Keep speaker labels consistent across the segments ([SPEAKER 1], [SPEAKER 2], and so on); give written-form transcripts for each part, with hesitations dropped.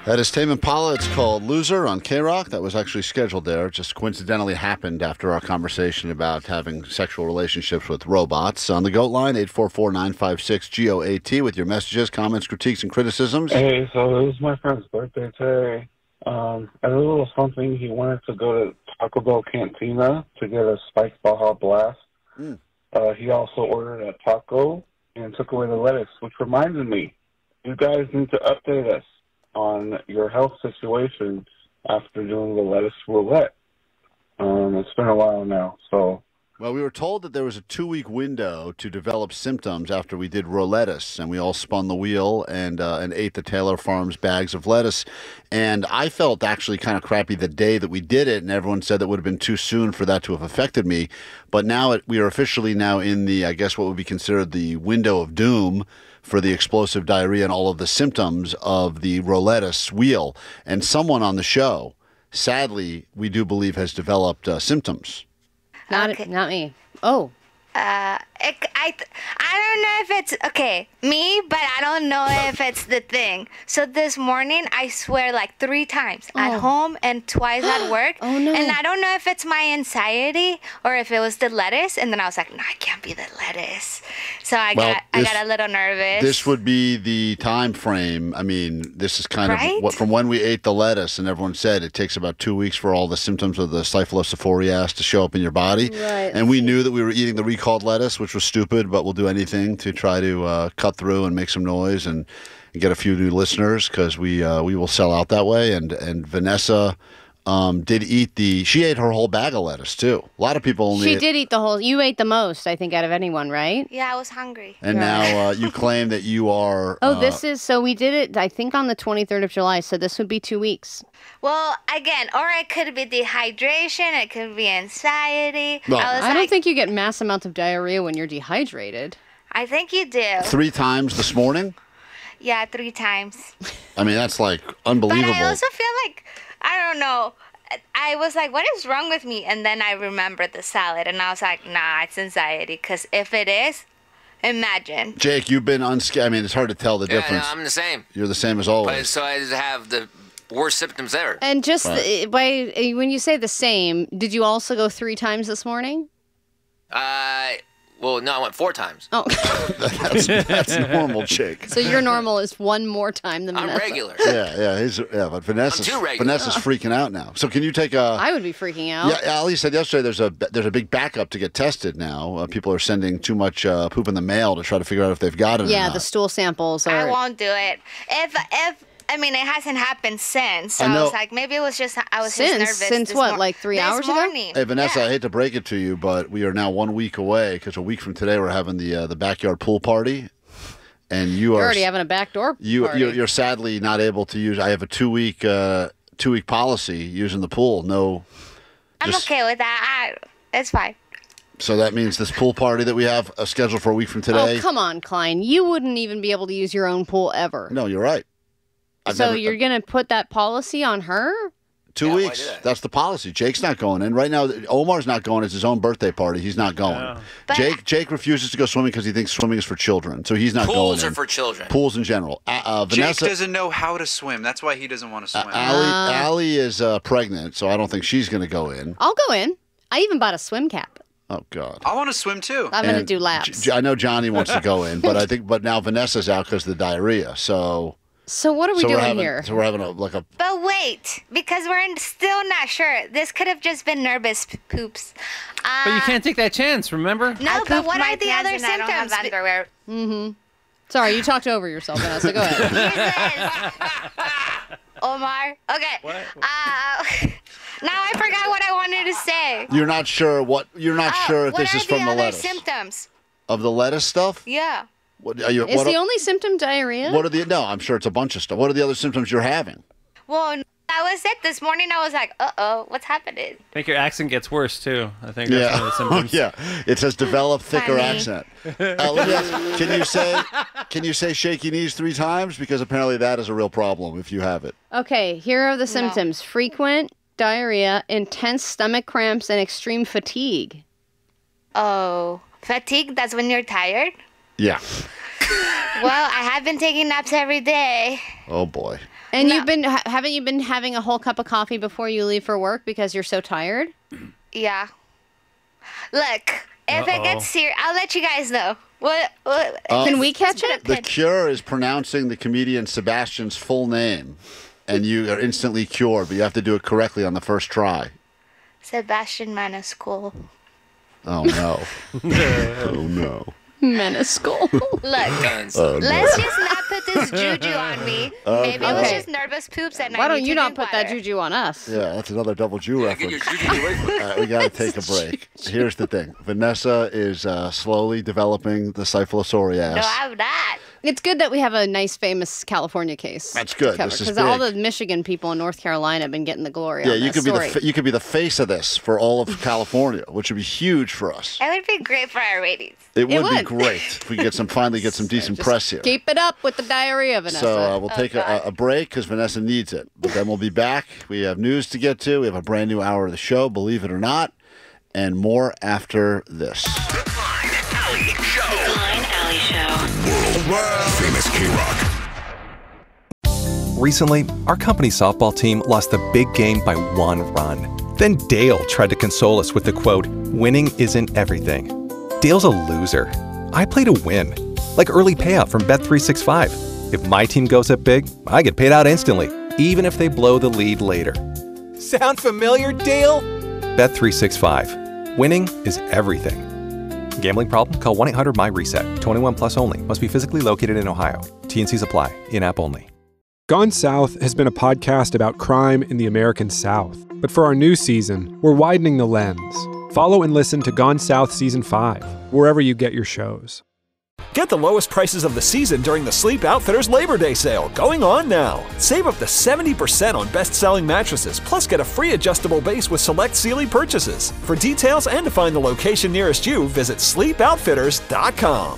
[SPEAKER 1] That is Tame Impala. It's called Loser on K-Rock. That was actually scheduled there. It just coincidentally happened after our conversation about having sexual relationships with robots. On the GOAT line, 844-956-GOAT with your messages, comments, critiques, and criticisms.
[SPEAKER 2] Hey, so it was my friend's birthday today. As a little something, he wanted to go to Taco Bell Cantina to get a spiked Baja Blast. He also ordered a taco and took away the lettuce, which reminded me, you guys need to update us on your health situation after doing the lettuce roulette. It's been a while now, so...
[SPEAKER 1] Well, we were told that there was a 2-week window to develop symptoms after we did lettuce, and we all spun the wheel and ate the Taylor Farms bags of lettuce. And I felt actually kind of crappy the day that we did it, and everyone said that would have been too soon for that to have affected me. But now we are officially now in the, I guess, what would be considered the window of doom for the explosive diarrhea and all of the symptoms of the lettuce wheel. And someone on the show, sadly, we do believe has developed symptoms.
[SPEAKER 3] Not me. Oh.
[SPEAKER 4] I don't know if it's me, but I don't know if it's the thing. So this morning, I swear like 3 times at home and twice at work.
[SPEAKER 3] Oh no!
[SPEAKER 4] And I don't know if it's my anxiety or if it was the lettuce. And then I was like, no, it can't be the lettuce. So I got a little nervous.
[SPEAKER 1] This would be the time frame. I mean, this is kind of what from when we ate the lettuce, and everyone said it takes about 2 weeks for all the symptoms of the Syphilis to show up in your body.
[SPEAKER 3] Right.
[SPEAKER 1] And we knew that we were eating the recalled lettuce, which was stupid, but we'll do anything to try to cut through and make some noise and get a few new listeners, because we will sell out that way. And Vanessa did eat she ate her whole bag of lettuce too. A lot of people only
[SPEAKER 3] She did eat the whole. You ate the most, I think, out of anyone, right?
[SPEAKER 4] Yeah, I was hungry.
[SPEAKER 1] And now you claim that you are.
[SPEAKER 3] So we did it, I think, on the 23rd of July. So this would be 2 weeks.
[SPEAKER 4] Well, again, or it could be dehydration. It could be anxiety.
[SPEAKER 1] Well,
[SPEAKER 3] I don't think you get mass amounts of diarrhea when you're dehydrated.
[SPEAKER 4] I think you do.
[SPEAKER 1] 3 times this morning?
[SPEAKER 4] Yeah, 3 times.
[SPEAKER 1] I mean, that's like unbelievable.
[SPEAKER 4] But I also feel like, I don't know. I was like, what is wrong with me? And then I remembered the salad, and I was like, nah, it's anxiety. Because if it is, imagine.
[SPEAKER 1] Jake, you've been unscathed. I mean, it's hard to tell the difference.
[SPEAKER 5] Yeah, no, I'm the same.
[SPEAKER 1] You're the same as always.
[SPEAKER 5] But so I just have the worst symptoms ever.
[SPEAKER 3] And just when you say the same, did you also go 3 times this morning?
[SPEAKER 5] Well, no, I went 4 times.
[SPEAKER 3] Oh.
[SPEAKER 1] that's normal, Jake.
[SPEAKER 3] So your normal is 1 more time than Vanessa.
[SPEAKER 5] I'm regular.
[SPEAKER 1] Yeah, but Vanessa's freaking out now. So can you take
[SPEAKER 3] I would be freaking out.
[SPEAKER 1] Yeah, Ali said yesterday there's a big backup to get tested now. People are sending too much poop in the mail to try to figure out if they've got it or not.
[SPEAKER 3] The stool samples are...
[SPEAKER 4] I won't do it. I mean, it hasn't happened since. So I was like, maybe it was just, I was just nervous.
[SPEAKER 3] Since what, like 3 hours ago?
[SPEAKER 1] Hey, Vanessa, I hate to break it to you, but we are now 1 week away, because a week from today we're having the backyard pool party. And you're
[SPEAKER 3] already having a backdoor party.
[SPEAKER 1] You're sadly not able to use, I have a 2-week policy using the pool. No.
[SPEAKER 4] I'm okay with that. It's fine.
[SPEAKER 1] So that means this pool party that we have scheduled for a week from today.
[SPEAKER 3] Oh, come on, Klein. You wouldn't even be able to use your own pool ever.
[SPEAKER 1] No, you're right.
[SPEAKER 3] You're going to put that policy on her?
[SPEAKER 1] 2 weeks. That's the policy. Jake's not going in. Right now, Omar's not going. It's his own birthday party. He's not going. Yeah. Jake refuses to go swimming because he thinks swimming is for children. So he's not going in.
[SPEAKER 5] Pools are for children.
[SPEAKER 1] Pools in general. Vanessa,
[SPEAKER 6] Jake doesn't know how to swim. That's why he doesn't want to swim.
[SPEAKER 1] Allie is pregnant, so I don't think she's going to go in.
[SPEAKER 3] I'll go in. I even bought a swim cap.
[SPEAKER 1] Oh, God.
[SPEAKER 6] I want to swim, too.
[SPEAKER 3] I'm going to do laps.
[SPEAKER 1] I know Johnny wants to go in, but now Vanessa's out because of the diarrhea, so...
[SPEAKER 3] So what are we doing here?
[SPEAKER 1] So we're having a...
[SPEAKER 4] But wait, because we're still not sure. This could have just been nervous poops.
[SPEAKER 7] But you can't take that chance, remember?
[SPEAKER 4] No, but what are the other symptoms? I don't have underwear.
[SPEAKER 3] Mm-hmm. Sorry, you talked over yourself, Vanessa. Go ahead.
[SPEAKER 4] Omar. Okay. What? Now I forgot what I wanted to say.
[SPEAKER 1] You're not sure if this is from the lettuce.
[SPEAKER 4] What are the other symptoms?
[SPEAKER 1] Of the lettuce stuff?
[SPEAKER 4] Yeah.
[SPEAKER 3] Is the only symptom diarrhea?
[SPEAKER 1] No, I'm sure it's a bunch of stuff. What are the other symptoms you're having?
[SPEAKER 4] Well, that was it. This morning I was like, uh-oh, what's happening?
[SPEAKER 7] I think your accent gets worse, too. I think that's one of the symptoms.
[SPEAKER 1] Yeah, it says develop thicker accent. Can you say shaky knees 3 times? Because apparently that is a real problem if you have it.
[SPEAKER 3] Okay, here are the symptoms. Frequent diarrhea, intense stomach cramps, and extreme fatigue.
[SPEAKER 4] Oh, fatigue? That's when you're tired?
[SPEAKER 1] Yeah.
[SPEAKER 4] Well, I have been taking naps every day.
[SPEAKER 1] Oh boy.
[SPEAKER 3] And haven't you been having a whole cup of coffee before you leave for work because you're so tired?
[SPEAKER 4] Yeah. Look, if it gets serious, I'll let you guys know. What
[SPEAKER 3] Can we catch it?
[SPEAKER 1] The cure is pronouncing the comedian Sebastian's full name, and you are instantly cured, but you have to do it correctly on the first try.
[SPEAKER 4] Sebastian Maniscalco.
[SPEAKER 1] Oh, no. Oh, no.
[SPEAKER 3] Meniscal.
[SPEAKER 4] Look, let's just not put this juju on me. Maybe it was
[SPEAKER 3] Okay.
[SPEAKER 4] just nervous poops and
[SPEAKER 3] Why
[SPEAKER 4] I
[SPEAKER 3] don't
[SPEAKER 4] need
[SPEAKER 3] you
[SPEAKER 4] to
[SPEAKER 3] not
[SPEAKER 4] drink
[SPEAKER 3] put that
[SPEAKER 4] water.
[SPEAKER 3] juju on us?
[SPEAKER 1] Yeah, that's another double Jew
[SPEAKER 5] Get your
[SPEAKER 1] reference.
[SPEAKER 5] juju away from me.
[SPEAKER 1] We got to take a break. Here's the thing. Vanessa is slowly developing the syphilosoriasis.
[SPEAKER 4] No, I'm not.
[SPEAKER 3] It's good that we have a nice, famous California case.
[SPEAKER 1] That's good. This is
[SPEAKER 3] Because all
[SPEAKER 1] big.
[SPEAKER 3] the Michigan people in North Carolina have been getting the glory
[SPEAKER 1] Yeah,
[SPEAKER 3] on
[SPEAKER 1] you
[SPEAKER 3] that
[SPEAKER 1] could
[SPEAKER 3] story.
[SPEAKER 1] you could be the face of this for all of California, which would be huge for us.
[SPEAKER 4] It would be great for our ratings.
[SPEAKER 1] It would be
[SPEAKER 3] would.
[SPEAKER 1] great if we could finally get some decent
[SPEAKER 3] Just
[SPEAKER 1] press here.
[SPEAKER 3] Keep it up with the diarrhea, Vanessa.
[SPEAKER 1] So we'll take a break because Vanessa needs it. But then we'll be back. We have news to get to. We have a brand new hour of the show, believe it or not, and more after this.
[SPEAKER 8] The Klein Alley Show.
[SPEAKER 9] The Klein Alley Show.
[SPEAKER 8] Worldwide famous K-Rock.
[SPEAKER 10] Recently, our company softball team lost the big game by 1 run. Then Dale tried to console us with the quote, "Winning isn't everything." Dale's a loser. I play to win. Like early payout from Bet365. If my team goes up big, I get paid out instantly, even if they blow the lead later. Sound familiar, Dale? Bet365. Winning is everything. Gambling problem? Call 1-800-MY-RESET. 21 plus only. Must be physically located in Ohio. T&Cs apply. In-app only.
[SPEAKER 11] Gone South has been a podcast about crime in the American South. But for our new season, we're widening the lens. Follow and listen to Gone South Season 5, wherever you get your shows.
[SPEAKER 12] Get the lowest prices of the season during the Sleep Outfitters Labor Day sale, going on now. Save up to 70% on best-selling mattresses, plus get a free adjustable base with select Sealy purchases. For details and to find the location nearest you, visit sleepoutfitters.com.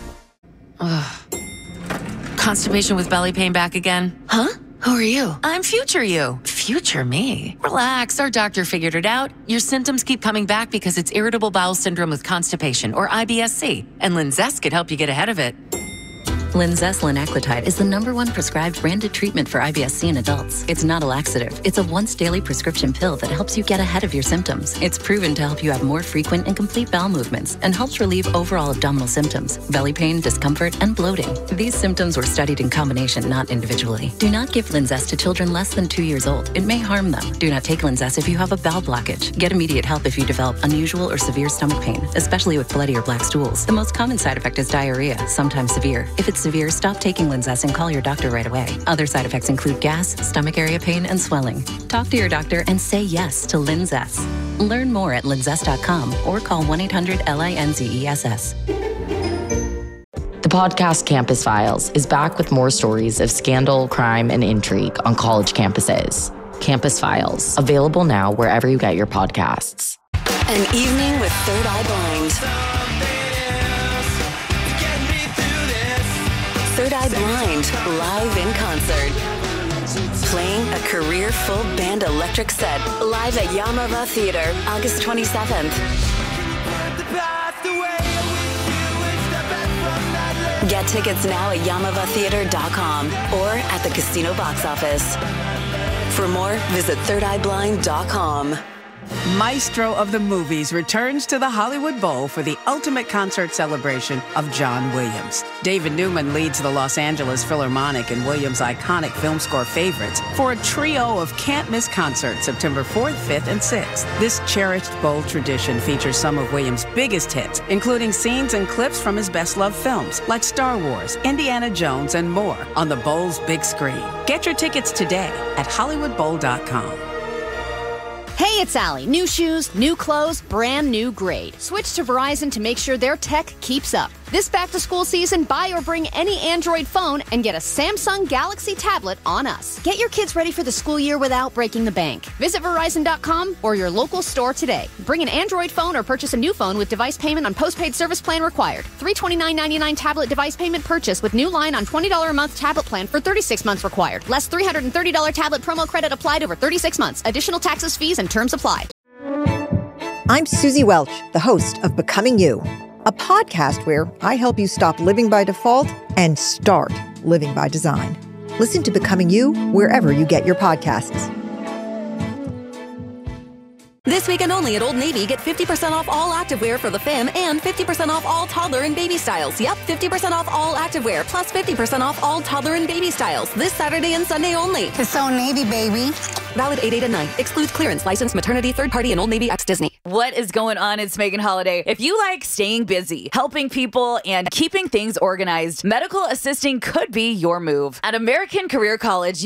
[SPEAKER 13] Constipation with belly pain back again? Huh? Who are you? I'm future you. Future me? Relax, our doctor figured it out. Your symptoms keep coming back because it's irritable bowel syndrome with constipation, or IBS-C, and Linzess could help you get ahead of it.
[SPEAKER 14] Linzess linaclotide is the #1 prescribed branded treatment for IBS-C in adults. It's not a laxative. It's a once-daily prescription pill that helps you get ahead of your symptoms. It's proven to help you have more frequent and complete bowel movements and helps relieve overall abdominal symptoms, belly pain, discomfort, and bloating. These symptoms were studied in combination, not individually. Do not give Linzess to children less than 2 years old. It may harm them. Do not take Linzess if you have a bowel blockage. Get immediate help if you develop unusual or severe stomach pain, especially with bloody or black stools. The most common side effect is diarrhea, sometimes severe. If it's severe, stop taking Linzess and call your doctor right away. Other side effects include gas, stomach area pain, and swelling. Talk to your doctor and say yes to Linzess. Learn more at linzess.com or call 1-800-LINZESS.
[SPEAKER 15] The podcast Campus Files is back with more stories of scandal, crime, and intrigue on college campuses. Campus Files, available now wherever you get your podcasts.
[SPEAKER 9] An evening with Third Eye Blind. Third Eye Blind, live in concert. Playing a career full band electric set live at Yamava Theater, August 27th. Get tickets now at YamavaTheater.com or at the casino box office. For more, visit ThirdEyeBlind.com.
[SPEAKER 16] Maestro of the Movies returns to the Hollywood Bowl for the ultimate concert celebration of John Williams. David Newman leads the Los Angeles Philharmonic and Williams' iconic film score favorites for a trio of can't-miss concerts September 4th, 5th, and 6th. This cherished bowl tradition features some of Williams' biggest hits, including scenes and clips from his best-loved films like Star Wars, Indiana Jones, and more on the Bowl's big screen. Get your tickets today at HollywoodBowl.com.
[SPEAKER 17] Hey, it's Allie. New shoes, new clothes, brand new grade. Switch to Verizon to make sure their tech keeps up. This back-to-school season, buy or bring any Android phone and get a Samsung Galaxy tablet on us. Get your kids ready for the school year without breaking the bank. Visit Verizon.com or your local store today. Bring an Android phone or purchase a new phone with device payment on postpaid service plan required. $329.99 tablet device payment purchase with new line on $20 a month tablet plan for 36 months required. Less $330 tablet promo credit applied over 36 months. Additional taxes, fees, and terms apply.
[SPEAKER 18] I'm Susie Welch, the host of Becoming You. a podcast where I help you stop living by default and start living by design. Listen to Becoming You wherever you get your podcasts.
[SPEAKER 19] This weekend only at Old Navy, get 50% off all activewear for the fem and 50% off all toddler and baby styles. Yep, 50% off all activewear plus 50% off all toddler and baby styles. This Saturday and Sunday only.
[SPEAKER 20] It's Old Navy, baby.
[SPEAKER 19] Valid 8/8 and 9. Excludes clearance. Licensed maternity third party and Old Navy x Disney.
[SPEAKER 21] What is going on? It's Megan Holiday. If you like staying busy, helping people, and keeping things organized, medical assisting could be your move. At American Career College,